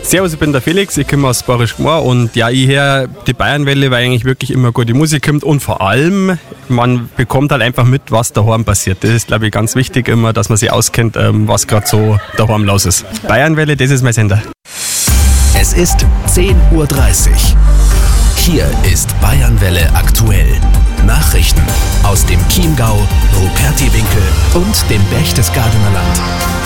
Servus, ich bin der Felix, ich komme aus Barisch Gmor und ja, ich höre die Bayernwelle, weil eigentlich wirklich immer gute Musik kommt und vor allem, man bekommt halt einfach mit, was daheim passiert. Das ist, glaube ich, ganz wichtig immer, dass man sich auskennt, was gerade so daheim los ist. Bayernwelle, das ist mein Sender. Es ist 10.30 Uhr. Hier ist Bayernwelle aktuell. Nachrichten aus dem Chiemgau, Rupertiwinkel und dem Berchtesgadener Land.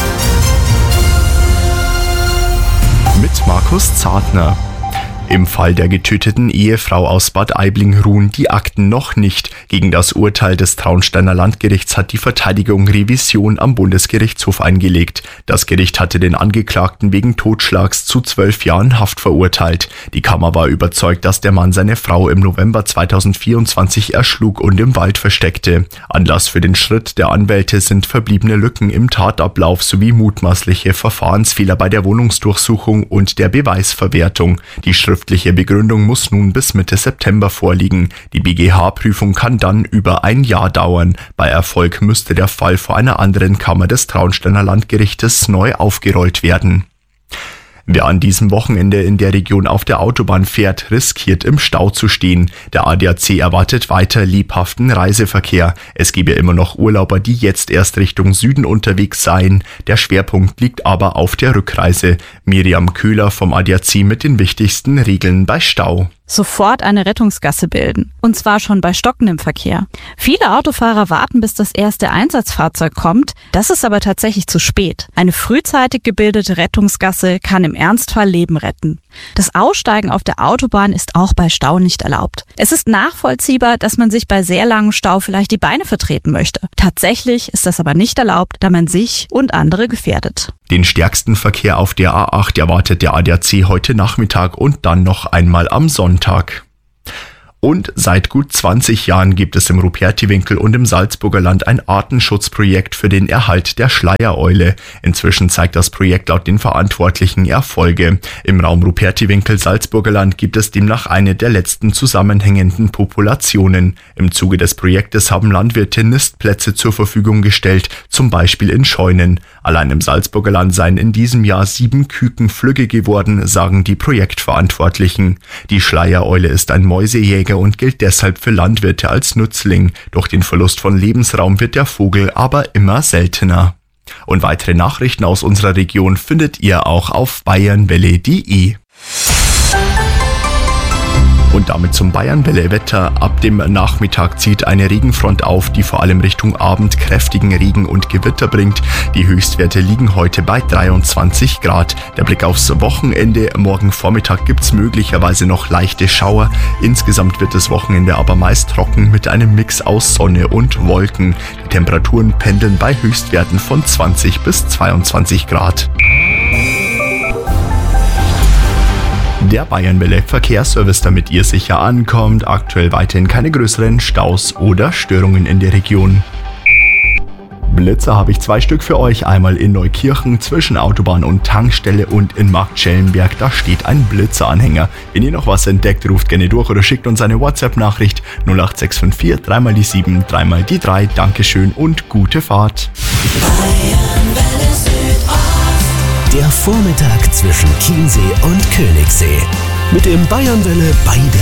Mit Markus Zartner. Im Fall der getöteten Ehefrau aus Bad Aibling ruhen die Akten noch nicht. Gegen das Urteil des Traunsteiner Landgerichts hat die Verteidigung Revision am Bundesgerichtshof eingelegt. Das Gericht hatte den Angeklagten wegen Totschlags zu 12 Jahren Haft verurteilt. Die Kammer war überzeugt, dass der Mann seine Frau im November 2024 erschlug und im Wald versteckte. Anlass für den Schritt der Anwälte sind verbliebene Lücken im Tatablauf sowie mutmaßliche Verfahrensfehler bei der Wohnungsdurchsuchung und der Beweisverwertung. Die schriftliche Begründung muss nun bis Mitte September vorliegen. Die BGH-Prüfung kann dann über ein Jahr dauern. Bei Erfolg müsste der Fall vor einer anderen Kammer des Traunsteiner Landgerichtes neu aufgerollt werden. Wer an diesem Wochenende in der Region auf der Autobahn fährt, riskiert im Stau zu stehen. Der ADAC erwartet weiter lebhaften Reiseverkehr. Es gebe immer noch Urlauber, die jetzt erst Richtung Süden unterwegs seien. Der Schwerpunkt liegt aber auf der Rückreise. Miriam Köhler vom ADAC mit den wichtigsten Regeln bei Stau. Sofort eine Rettungsgasse bilden. Und zwar schon bei stockendem Verkehr. Viele Autofahrer warten, bis das erste Einsatzfahrzeug kommt. Das ist aber tatsächlich zu spät. Eine frühzeitig gebildete Rettungsgasse kann im Ernstfall Leben retten. Das Aussteigen auf der Autobahn ist auch bei Stau nicht erlaubt. Es ist nachvollziehbar, dass man sich bei sehr langem Stau vielleicht die Beine vertreten möchte. Tatsächlich ist das aber nicht erlaubt, da man sich und andere gefährdet. Den stärksten Verkehr auf der A8 erwartet der ADAC heute Nachmittag und dann noch einmal am Sonntag. Und seit gut 20 Jahren gibt es im Rupertiwinkel und im Salzburger Land ein Artenschutzprojekt für den Erhalt der Schleiereule. Inzwischen zeigt das Projekt laut den Verantwortlichen Erfolge. Im Raum Rupertiwinkel Salzburger Land gibt es demnach eine der letzten zusammenhängenden Populationen. Im Zuge des Projektes haben Landwirte Nistplätze zur Verfügung gestellt, zum Beispiel in Scheunen. Allein im Salzburger Land seien in diesem Jahr 7 Küken flügge geworden, sagen die Projektverantwortlichen. Die Schleiereule ist ein Mäusejäger und gilt deshalb für Landwirte als Nützling. Durch den Verlust von Lebensraum wird der Vogel aber immer seltener. Und weitere Nachrichten aus unserer Region findet ihr auch auf bayernwelle.de. Und damit zum Bayernwelle-Wetter. Ab dem Nachmittag zieht eine Regenfront auf, die vor allem Richtung Abend kräftigen Regen und Gewitter bringt. Die Höchstwerte liegen heute bei 23 Grad. Der Blick aufs Wochenende. Morgen Vormittag gibt's möglicherweise noch leichte Schauer. Insgesamt wird das Wochenende aber meist trocken mit einem Mix aus Sonne und Wolken. Die Temperaturen pendeln bei Höchstwerten von 20 bis 22 Grad. Der Bayernwelle Verkehrsservice, damit ihr sicher ankommt. Aktuell weiterhin keine größeren Staus oder Störungen in der Region. Blitzer habe ich 2 Stück für euch. Einmal in Neukirchen zwischen Autobahn und Tankstelle und in Marktschellenberg. Da steht ein Blitzeranhänger. Wenn ihr noch was entdeckt, ruft gerne durch oder schickt uns eine WhatsApp-Nachricht 08654 3 die 7 3 die 3. Dankeschön und gute Fahrt. Der Vormittag zwischen Chiemsee und Königssee. Mit dem Bayernwelle bei der